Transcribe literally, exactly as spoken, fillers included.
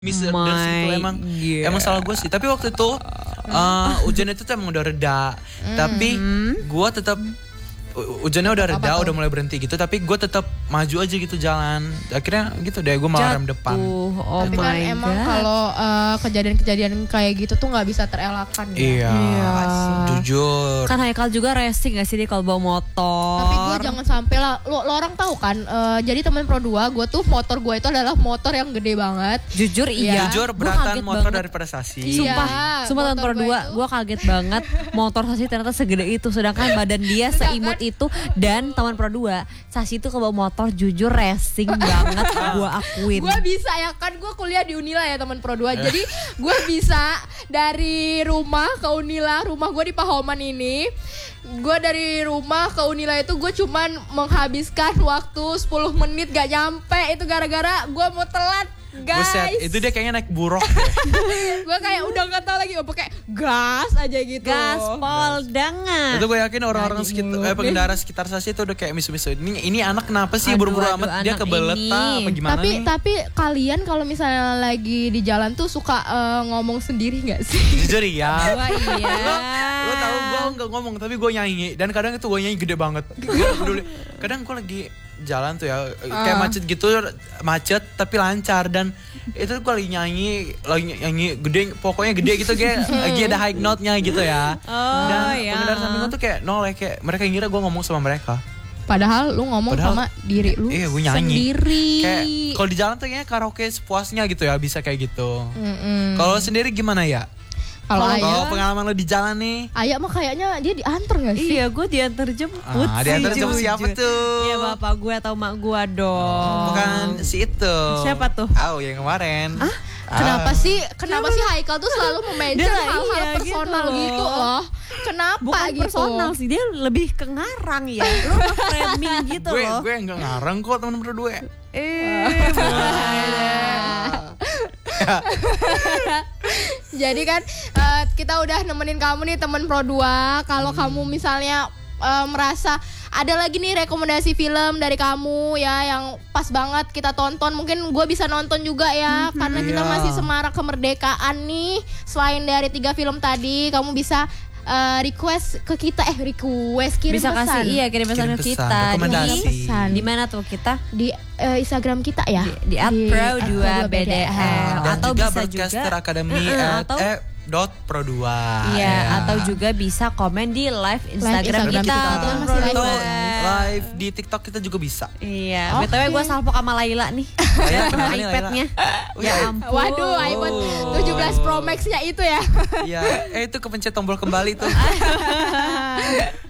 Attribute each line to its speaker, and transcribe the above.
Speaker 1: Misorders gitu emang
Speaker 2: yeah.
Speaker 1: emang salah gue sih. Tapi waktu itu uh, hujan itu tuh emang udah reda. Mm. Tapi gue tetap hujannya udah reda, udah mulai berhenti gitu. Tapi gue tetap maju aja gitu jalan. Akhirnya gitu deh, gue malah rem depan.
Speaker 2: Oh
Speaker 3: Tapi
Speaker 2: my
Speaker 3: kan
Speaker 2: God.
Speaker 3: emang kalau uh, kejadian-kejadian kayak gitu tuh nggak bisa terelakkan ya.
Speaker 1: Iya,
Speaker 2: Iya.
Speaker 1: jujur.
Speaker 2: Kan Haikal juga racing gak sih dia kalau bawa motor?
Speaker 3: Tapi gue jangan sampai lah. Lo, lo orang tahu kan? Uh, jadi teman Pro dua, gue tuh motor gue itu adalah motor yang gede banget.
Speaker 2: Jujur iya.
Speaker 1: Jujur
Speaker 2: Gua
Speaker 1: beratan
Speaker 2: kaget
Speaker 1: motor
Speaker 2: banget.
Speaker 1: daripada Sasi.
Speaker 3: Iya.
Speaker 2: Sumpah, sumpah tahun
Speaker 3: motor
Speaker 2: Pro
Speaker 3: gue
Speaker 2: dua,
Speaker 3: itu-
Speaker 2: gue kaget banget motor Sasi ternyata segede itu. Sedangkan badan dia seimut itu. Dan teman Pro dua, Sasi itu kebawa motor jujur racing banget, gue akuin.
Speaker 3: Gue bisa ya kan, gue kuliah di Unila ya teman Pro dua. Jadi gue bisa dari rumah ke Unila, rumah gue di Pahoman ini. Gue dari rumah ke Unila itu gue cuman menghabiskan waktu sepuluh menit gak nyampe. Itu gara-gara gue mau telat.
Speaker 1: Buset,
Speaker 3: Guys,
Speaker 1: itu dia kayaknya naik buruk deh.
Speaker 3: gue kayak udah nggak tahu lagi apa kayak gas aja gitu.
Speaker 2: Gaspol dangan.
Speaker 1: Itu gue yakin orang-orang
Speaker 3: Gaji
Speaker 1: sekitar,
Speaker 3: mulu.
Speaker 1: eh, pengendara sekitar Sasi itu udah kayak misu-misu. Ini ini anak kenapa sih
Speaker 2: Aduh,
Speaker 1: buru-buru
Speaker 2: aduh,
Speaker 1: amat, dia
Speaker 2: anak
Speaker 1: kebelet
Speaker 2: ini.
Speaker 1: ah, apa gimana
Speaker 3: Tapi
Speaker 1: nih?
Speaker 3: tapi kalian kalau misalnya lagi di jalan tuh suka eh, ngomong sendiri nggak sih?
Speaker 1: Jujur ya.
Speaker 2: Wah iya.
Speaker 1: Lo tau gue nggak ngomong tapi gue nyanyi, dan kadang itu gue nyanyi gede banget. Gue peduli. Kadang gue lagi jalan tuh ya kayak
Speaker 3: Ah.
Speaker 1: macet gitu, macet tapi lancar, dan itu gue lagi nyanyi lagi nyanyi gede, pokoknya gede gitu, kayak lagi ada high note-nya gitu ya.
Speaker 2: Oh,
Speaker 1: dan
Speaker 2: ya.
Speaker 1: pengendara samping gue tuh kayak noleh, kayak mereka ngira gue ngomong sama mereka.
Speaker 3: Padahal lu ngomong
Speaker 1: Padahal-
Speaker 3: sama diri lu
Speaker 1: Iya, gue nyanyi.
Speaker 3: sendiri.
Speaker 1: Kayak kalau di jalan tuh kayaknya karaoke sepuasnya gitu ya, bisa kayak gitu.
Speaker 3: Mm-mm.
Speaker 1: Kalau sendiri gimana ya?
Speaker 3: Kalau
Speaker 1: Kalau
Speaker 3: Ayah,
Speaker 1: pengalaman lo di jalan nih?
Speaker 3: Ayah mah kayaknya dia diantar gak sih?
Speaker 2: Iya, gue diantar jemput
Speaker 1: Ah,
Speaker 2: sih,
Speaker 1: diantar jemput
Speaker 2: jujur.
Speaker 1: siapa tuh?
Speaker 2: Iya, bapak gue atau mak gue dong.
Speaker 1: Bukan si itu.
Speaker 2: Siapa tuh?
Speaker 1: Oh, yang kemarin. Ah?
Speaker 3: Kenapa sih? Kenapa sih Haikal tuh selalu memajor
Speaker 2: Dia-
Speaker 3: hal-hal
Speaker 2: iya,
Speaker 3: personal
Speaker 2: gitu
Speaker 3: gitu,
Speaker 2: loh.
Speaker 3: loh? Kenapa
Speaker 2: Bukan
Speaker 3: gitu?
Speaker 2: personal sih, dia lebih ke ngarang ya. Lu mah framing gitu
Speaker 1: gue
Speaker 2: loh.
Speaker 1: gue enggak ngarang kok, teman berdua.
Speaker 2: Eh,
Speaker 3: Jadi kan eh, kita udah nemenin kamu nih temen Pro dua. Kalau kamu misalnya eh, merasa ada lagi nih rekomendasi film dari kamu ya yang pas banget kita tonton, mungkin gue bisa nonton juga ya, karena kita
Speaker 1: Iya.
Speaker 3: masih semarak kemerdekaan nih. Selain dari tiga film tadi, kamu bisa eh, request ke kita, eh request kirim
Speaker 2: bisa
Speaker 3: pesan
Speaker 2: kasih iya kirim pesan
Speaker 1: Kirim
Speaker 2: ke
Speaker 1: pesan,
Speaker 2: kita
Speaker 1: rekomendasi.
Speaker 2: di di mana tuh kita
Speaker 3: di eh, Instagram kita ya,
Speaker 2: di, di at pro dua B D L
Speaker 1: Dan
Speaker 2: atau
Speaker 1: juga
Speaker 2: bisa
Speaker 1: Broadcaster
Speaker 2: juga
Speaker 1: Academy
Speaker 2: Mm-mm,
Speaker 1: at
Speaker 2: atau-
Speaker 1: eh, dot pro dua.
Speaker 2: iya atau juga bisa komen di live Instagram,
Speaker 3: Instagram
Speaker 2: kita,
Speaker 3: kita.
Speaker 2: Teman
Speaker 3: Masih
Speaker 2: Pro
Speaker 3: live,
Speaker 2: dua.
Speaker 1: Atau live di TikTok kita juga bisa.
Speaker 2: Iya,
Speaker 3: Oke.
Speaker 2: B T W gue salpok sama Laila nih.
Speaker 1: Laila,
Speaker 2: Sama
Speaker 1: kenapa nih,
Speaker 2: iPad-nya.
Speaker 1: Laila?
Speaker 2: Ya ampun.
Speaker 3: Waduh, iPhone tujuh belas Pro Max-nya itu ya.
Speaker 1: Iya, eh itu kepencet tombol kembali tuh.